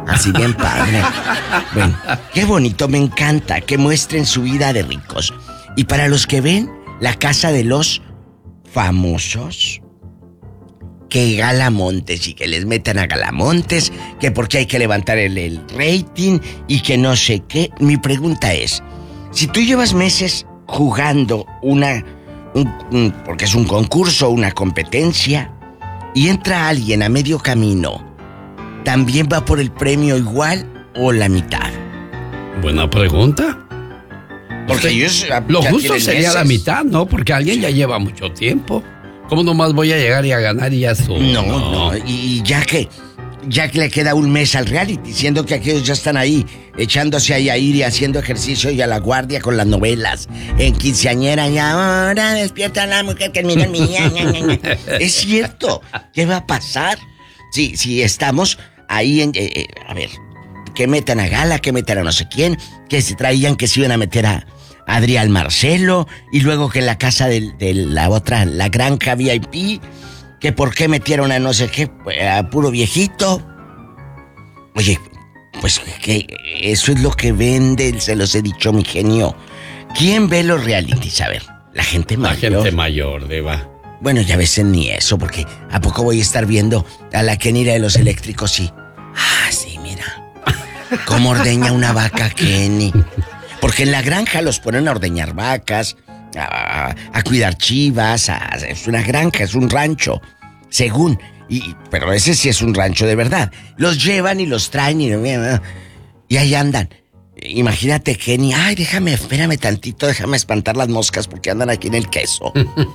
Así bien padre. Bueno, qué bonito, me encanta que muestren su vida de ricos. Y para los que ven La Casa de los Famosos, que Galamontes y que les metan a Galamontes, que porque hay que levantar el rating y que no sé qué. Mi pregunta es, si tú llevas meses jugando porque es un concurso, una competencia, y entra alguien a medio camino, ¿también va por el premio igual o la mitad? Buena pregunta. Porque ellos lo justo sería la mitad, ¿no? Porque alguien ya lleva mucho tiempo. ¿Cómo nomás voy a llegar y a ganar y ya estuvo? No. Y ya que le queda un mes al reality, siendo que aquellos ya están ahí, echándose ahí a ir y haciendo ejercicio y a la guardia con las novelas, en quinceañera, y ahora despierta la mujer que mira mía. Es cierto, ¿qué va a pasar? Sí, estamos ahí a ver, que metan a Gala, que metan a no sé quién, que se traían que se iban a meter a Adrián Marcelo, y luego que en la casa de la otra, la granja VIP, que por qué metieron a no sé qué, a puro viejito. Oye, pues que eso es lo que vende, se los he dicho, mi genio. ¿Quién ve los realities? A ver, la gente mayor. La gente mayor, Diva. Bueno, ya a veces ni eso, porque ¿a poco voy a estar viendo a la Kenny de los eléctricos? Sí. Sí, mira. ¿Cómo ordeña una vaca Kenny? Porque en la granja los ponen a ordeñar vacas, a cuidar chivas, es una granja, es un rancho, según. Pero ese sí es un rancho de verdad. Los llevan y los traen y ahí andan. Imagínate, Kenny, espérame tantito, déjame espantar las moscas porque andan aquí en el queso.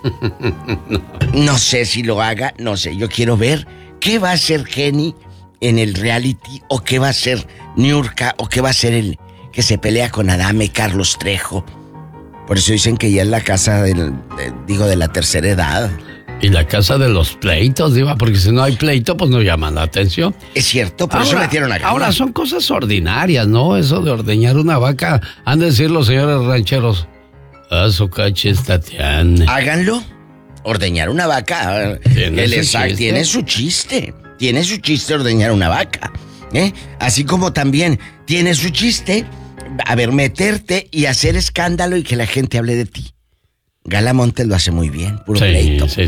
No sé si lo haga, no sé, yo quiero ver qué va a hacer Kenny en el reality, o qué va a hacer Niurka, o qué va a hacer el que se pelea con Adame, Carlos Trejo. Por eso dicen que ya es la casa de la tercera edad. Y la casa de los pleitos, Diva, porque si no hay pleito, pues no llaman la atención. Es cierto, por eso metieron a Gala. Ahora son cosas ordinarias, ¿no? Eso de ordeñar una vaca, han de decir los señores rancheros. Su cachis, Tatiana. Háganlo. Ordeñar una vaca. Tiene su chiste. Tiene su chiste ordeñar una vaca. Así como también tiene su chiste, meterte y hacer escándalo y que la gente hable de ti. Gala Montes lo hace muy bien, puro pleito. Sí.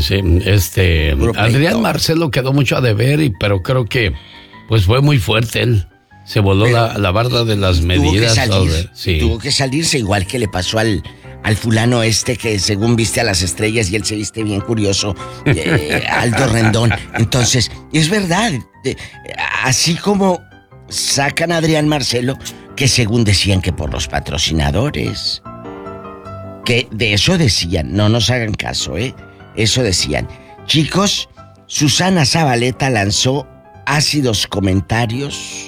Adrián Marcelo quedó mucho a deber, pero creo que pues fue muy fuerte él. Se voló la barda de las medidas. Tuvo que salirse, igual que le pasó al fulano que según viste a las estrellas y él se viste bien curioso, Aldo Rendón. Entonces, es verdad, así como sacan a Adrián Marcelo, que según decían que por los patrocinadores, que de eso decían, no nos hagan caso, eso decían. Chicos, Susana Zabaleta lanzó ácidos comentarios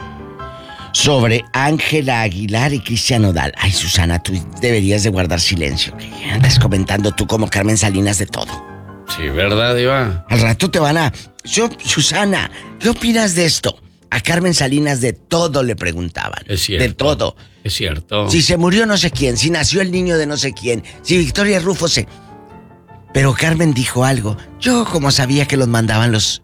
sobre Ángela Aguilar y Cristian Nodal. Ay, Susana, tú deberías de guardar silencio. Andas comentando tú como Carmen Salinas de todo. Sí, ¿verdad, Diva? Al rato te van a... Susana, ¿qué opinas de esto? A Carmen Salinas de todo le preguntaban. Es cierto. De todo. Es cierto. Si se murió no sé quién, si nació el niño de no sé quién, si Victoria Rufo se... Pero Carmen dijo algo. Yo, como sabía que los mandaban los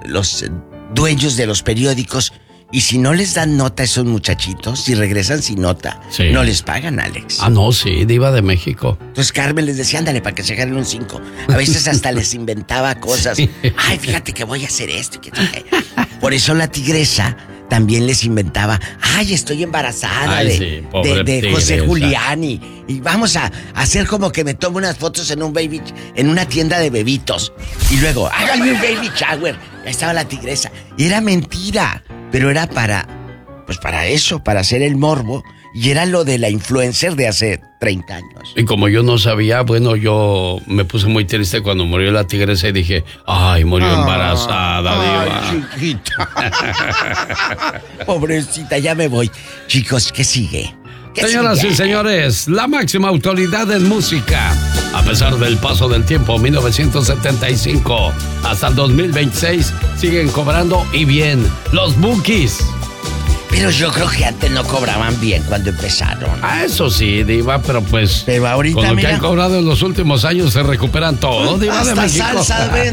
dueños de los periódicos, y si no les dan nota a esos muchachitos, si regresan sin nota, no les pagan, Alex. No, sí, Diva de México. Entonces Carmen les decía, ándale, para que se ganen un 5. A veces hasta les inventaba cosas. Sí. Ay, fíjate que voy a hacer esto. Por eso la Tigresa también les inventaba, estoy embarazada de José Julián y vamos a hacer como que me tomo unas fotos en una tienda de bebitos. Y luego, háganme un baby shower. Ahí estaba la Tigresa. Y era mentira. Pero era para eso, para hacer el morbo. Y era lo de la influencer de hace 30 años. Y como yo no sabía, yo me puse muy triste cuando murió la Tigresa y dije, murió embarazada, Diva. Chiquita. Pobrecita, ya me voy. Chicos, ¿qué sigue? Señoras y señores, la máxima autoridad en música. A pesar del paso del tiempo, 1975 hasta el 2026, siguen cobrando y bien. Los Bukis. Pero yo creo que antes no cobraban bien cuando empezaron. Eso sí, Diva, pero pues... Pero ahorita, con lo que han cobrado en los últimos años se recuperan todo, Diva de México. Hasta salsa